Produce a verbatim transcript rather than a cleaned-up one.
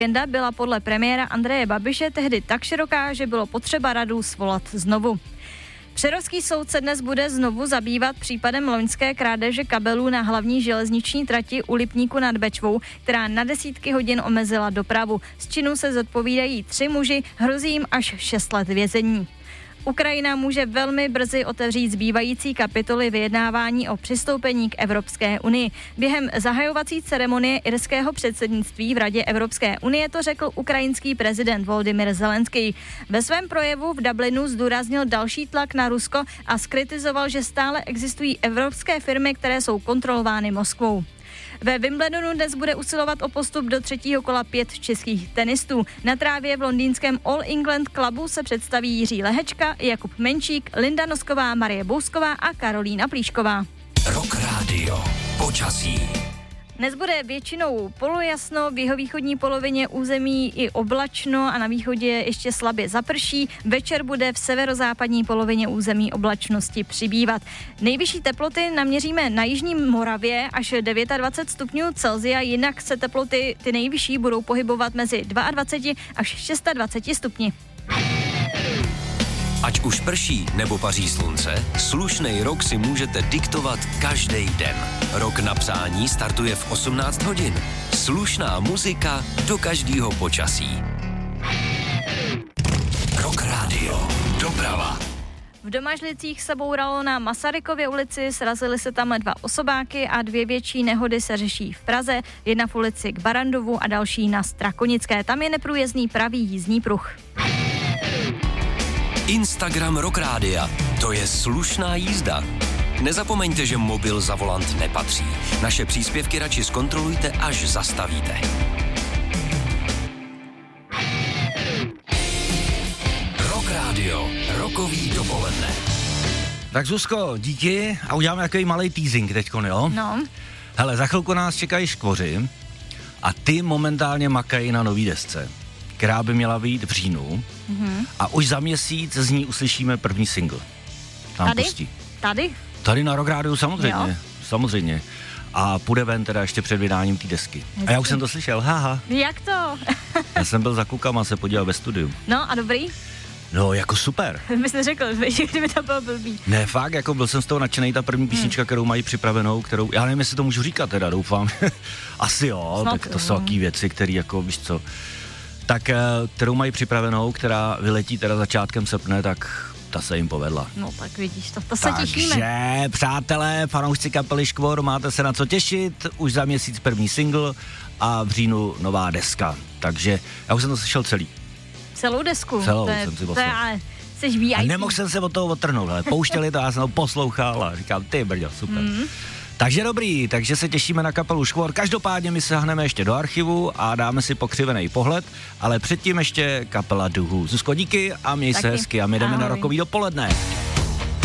Agenda byla podle premiéra Andreje Babiše tehdy tak široká, že bylo potřeba radu svolat znovu. Přerovský soud se dnes bude znovu zabývat případem loňské krádeže kabelů na hlavní železniční trati u Lipníku nad Bečvou, která na desítky hodin omezila dopravu. Z činu se zodpovídají tři muži, hrozí jim až šest let vězení. Ukrajina může velmi brzy otevřít zbývající kapitoly vyjednávání o přistoupení k Evropské unii. Během zahajovací ceremonie irského předsednictví v Radě Evropské unie to řekl ukrajinský prezident Volodymyr Zelenský. Ve svém projevu v Dublinu zdůraznil další tlak na Rusko a zkritizoval, že stále existují evropské firmy, které jsou kontrolovány Moskvou. Ve Wimbledonu dnes bude usilovat o postup do třetího kola pět českých tenistů. Na trávě v londýnském All England Clubu se představí Jiří Lehečka, Jakub Menčík, Linda Nosková, Marie Bousková a Karolína Plíšková. Rock Radio. Počasí. Dnes bude většinou polojasno, v jihovýchodní polovině území i oblačno a na východě ještě slabě zaprší. Večer bude v severozápadní polovině území oblačnosti přibývat. Nejvyšší teploty naměříme na jižní Moravě až dvacet devět stupňů Celsia, jinak se teploty ty nejvyšší budou pohybovat mezi dvacet dva až dvacet šest stupni. Ať už prší nebo paří slunce, slušnej rok si můžete diktovat každý den. Rok na přání startuje v osmnáct hodin. Slušná muzika do každého počasí. Rock Radio. Doprava. V Domažlicích se bouralo na Masarykově ulici, srazily se tam dva osobáky a dvě větší nehody se řeší v Praze, jedna v ulici k Barandovu a další na Strakonické. Tam je neprůjezdný pravý jízdní pruh. Instagram Rock Rádia. To je slušná jízda. Nezapomeňte, že mobil za volant nepatří. Naše příspěvky radši zkontrolujte, až zastavíte. Rock Radio. Rokový dopoledne. Tak Zuzko, díky a uděláme takový malej teasing teďkon, jo? No. Hele, za chvilku nás čekají Škvoři a ty momentálně makají na nový desce, která by měla vyjít v říjnu, mm-hmm. a už za měsíc z ní uslyšíme první single. Tam Tady? Pustí. Tady? Tady na Rock Rádiu samozřejmě, Jo. samozřejmě. A půjde ven teda ještě před vydáním té desky. Hezky. A já už jsem to slyšel, haha. Jak to? Já jsem byl za klukama se podíval ve studiu. No a dobrý? No, jako super. Bys neřekl, že kdyby to bylo blbý. Ne, fakt, jako byl jsem z toho nadšenej, ta první písnička, hmm. kterou mají připravenou, kterou, já nevím, jestli to můžu říkat teda, doufám. Asi jo, Snad tak to jo. jsou takové věci, které jako, víš co, tak kterou mají připravenou, která vyletí teda začátkem srpne, tak ta se jim povedla. No tak vidíš, to, to se těšíme. Takže, přátelé, fanoušci kapely Škvor, máte se na co těšit, už za měsíc první single a v říjnu nová deska. Takže já už jsem to slyšel celý. Celou desku. Celou to je, jsem si to poslal. je, ale jsi V I P. A nemohl jsem se od toho odtrhnout, ale pouštěli to, já jsem to poslouchal a říkám, ty brďo, super. Mm. Takže dobrý, takže se těšíme na kapelu Škvor. Každopádně my se hneme ještě do archivu a dáme si pokřivený pohled, ale předtím ještě kapela Duhu. Zuzko, díky a měj Taky. se hezky a my jdeme Ahoj. na rokový dopoledne.